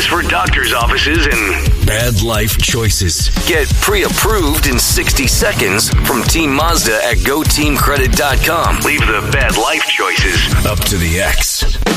services for doctor's offices and bad life choices. Get pre-approved in 60 seconds from Team Mazda at GoTeamCredit.com. Leave the bad life choices up to the X.